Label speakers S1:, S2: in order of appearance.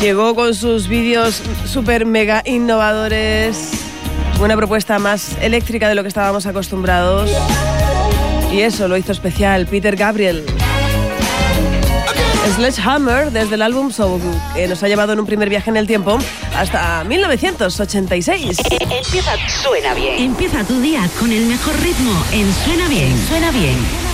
S1: Llegó con sus vídeos súper mega innovadores, una propuesta más eléctrica de lo que estábamos acostumbrados. Y eso lo hizo especial Peter Gabriel. Sledgehammer, desde el álbum Soul, que nos ha llevado en un primer viaje en el tiempo hasta 1986.
S2: Suena bien. Empieza tu día con el mejor ritmo en Suena Bien. Suena Bien.